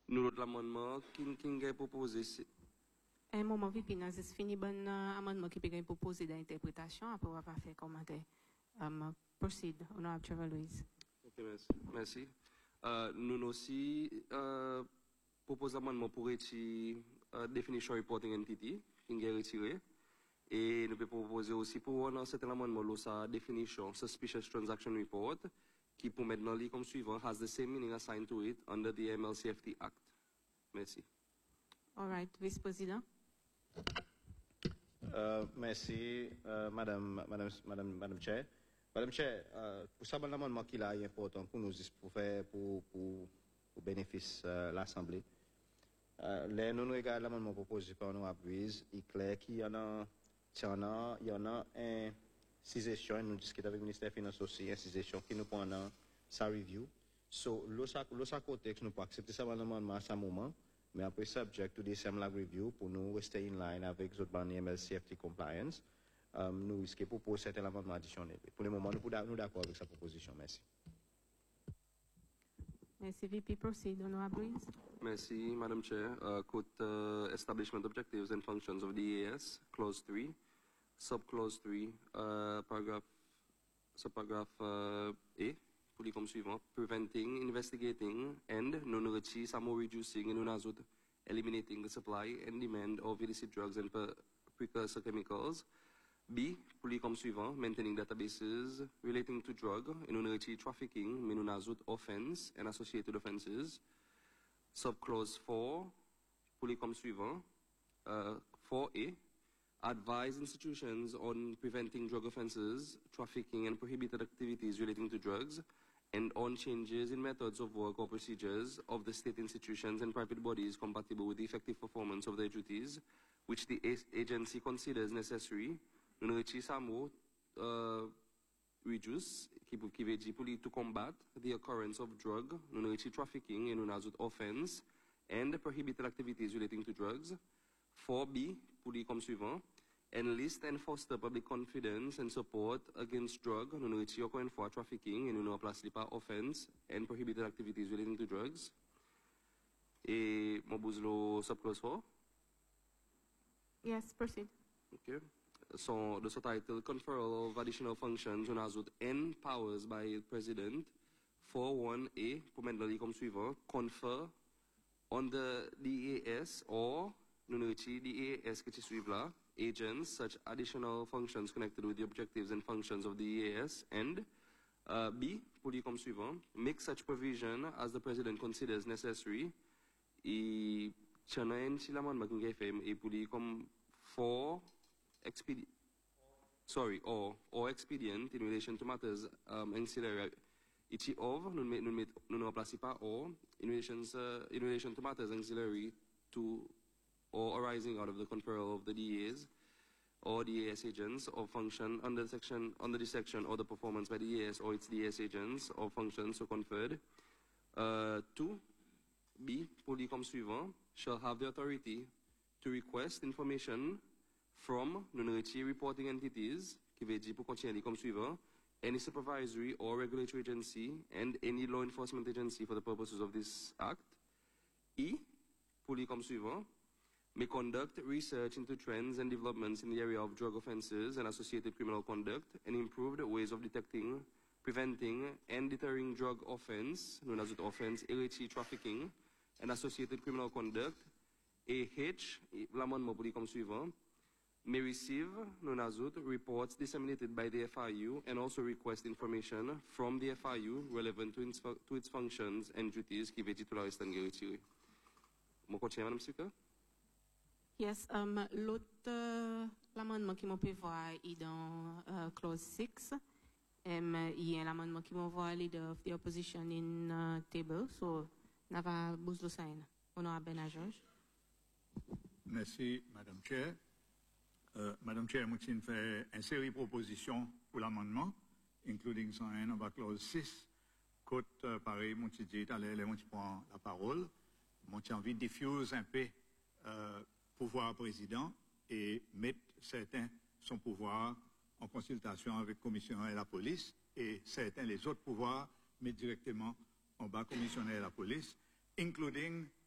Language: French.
Nous, l'autre amendement qui est proposé, Un moment, VP, nous avons fini bon amendement qui peut proposer d'interprétation après avoir fait commentaire. Proceed, Honorable Trevor Louise. Ok, merci. Nous aussi proposons amendement pour retirer Definition Reporting Entity, qui est retiré. Et nous pouvons proposer aussi pour un certain amendement, sa définition Suspicious Transaction Report, qui pour maintenant lire comme suivant, has the same meaning assigned to it under the MLCFT Act. Merci. All right, Vice-Président. Merci, Madame Chair. Madame Chair, pour ça, l'amendement qui est important pour nous, pour faire pour bénéfice de l'Assemblée. Les nous regardons l'amendement proposé par nous à Brise, il est clair qu'il y en a un suggestion, nous discutons avec le ministère des Finances aussi, une suggestion qui nous prend sa review. So, l'autre contexte, nous pouvons accepter ça l'amendement à ce moment, mais après subject to the SEMLAG review, pour nous rester in line avec les autres MLCFT compliance, nous risquons de proposer cet amendement additionnel. Pour le moment, nous sommes d'accord avec sa proposition. Merci. Merci, VP. Proceed, Honorable Louise. Merci, Madam Chair. Quote Establishment Objectives and Functions of the EAS, Clause 3, Subclause 3, Subparagraph A, pour les comme suivant: Preventing, investigating, and non-reaching, some reducing, and eliminating the supply and demand of illicit drugs and precursor chemicals. B, pour les comme suivant: Maintaining databases relating to drug and non-reaching trafficking, menunazut offense and associated offenses. Subclause 4, pour les comme suivant: 4A, advise institutions on preventing drug offenses, trafficking, and prohibited activities relating to drugs, and on changes in methods of work or procedures of the state institutions and private bodies compatible with the effective performance of their duties, which the agency considers necessary, reduce, qui veut dire to combat the occurrence of drug, trafficking, and offense, and prohibited activities relating to drugs. 4B, pour les comme suivant: enlist and foster public confidence and support against drug, encore une fois, trafficking, et nous place pas offense, and prohibited activities relating to drugs. Et mon bouzlo subclause 4. Yes, proceed. Okay. So the subtitle: Conferral of Additional Functions and Powers by the President. 4.1a, pour maintenant comme suivant: confer on the DAS or the EAS qui suivent là, agents, such additional functions connected with the objectives and functions of the EAS, and B, pour dire comme suivant: make such provision as the President considers necessary. Et channel si l'amendement qui est fait, et pour dire comme or expedient in relation to matters ancillary. Ici of, nous ne remplaçons pas or, in relation to matters ancillary to or arising out of the conferral of the DAs or DAS agents or function under the section or the performance by the DAS or its DAS agents or functions so conferred. 2B, pour dire comme suivant: shall have the authority to request information from non-reaching reporting entities, qui veut dire pour continuer comme suivant: any supervisory or regulatory agency and any law enforcement agency for the purposes of this act. E, pour dire comme suivant: may conduct research into trends and developments in the area of drug offenses and associated criminal conduct and improved ways of detecting, preventing, and deterring drug offense, known as offense, illicit trafficking, and associated criminal conduct. AH, l'amendement pour dire comme suivant: may receive, known as reports disseminated by the FIU and also request information from the FIU relevant to its functions and duties qui veut dire tout le reste en retiré. Mon continue, Madame Speaker? Yes, l'autre l'amendement qui m'ont pu voir est dans clause 6. Il y a l'amendement qui m'ont voir leader of the opposition in table, so n'ava bouzlo sign. Honorable Bernard Georges. Merci, Madame Chair. Madame Chair, Moutine fait une série de propositions pour l'amendement, including 101 of clause 6. Côte, pareil, Moutine dit, allez, Moutine prend la parole. Moutine envie de diffuser un peu pouvoir président et mettre certains son pouvoir en consultation avec le commissionnaire et la police, et certains les autres pouvoirs mettre directement en bas commissionnaire et la police, including